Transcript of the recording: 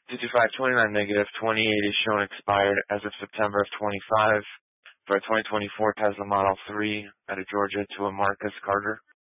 22529 negative 28 is shown expired as of September of 25 for a 2024 Tesla Model 3 out of Georgia to a Marcus Carter.